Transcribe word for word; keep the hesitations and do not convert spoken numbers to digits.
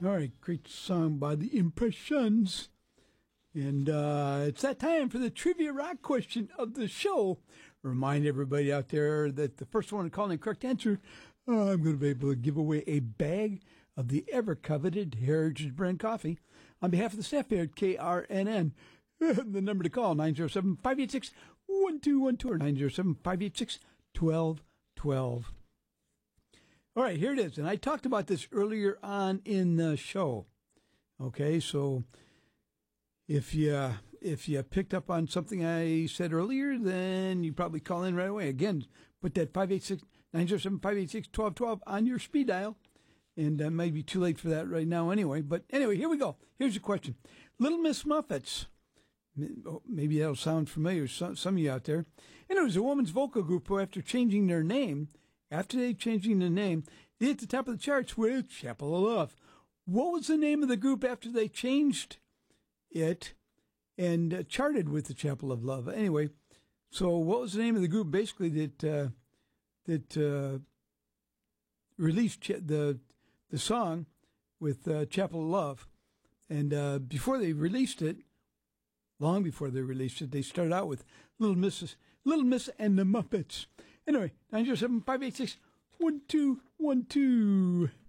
All right, great song by the Impressions. And uh, it's that time for the Trivia Rock question of the show. Remind everybody out there that the first one to call in the correct answer, uh, I'm going to be able to give away a bag of the ever-coveted Heritage Brand coffee. On behalf of the staff here at K R N N, the number to call, nine oh seven, five eight six, one two one two or nine oh seven, five eight six, one two one two. All right, here it is. And I talked about this earlier on in the show. Okay, so if you, if you picked up on something I said earlier, then you probably call in right away. Again, put that five eight six, nine oh seven, five eight six, one two one two on your speed dial. And it uh, may be too late for that right now anyway. But anyway, here we go. Here's the question. Little Miss Muffets. Maybe that'll sound familiar to some, some of you out there. And it was a woman's vocal group who, after changing their name, after they changing the name, they hit the top of the charts with Chapel of Love. What was the name of the group after they changed it and uh, charted with the Chapel of Love? Anyway, so what was the name of the group basically that uh, that uh, released ch- the the song with uh, Chapel of Love? And uh, before they released it, long before they released it, they started out with Little Missus Little Miss and the Muppets. Anyway, nine oh seven, five eight six, one two one two.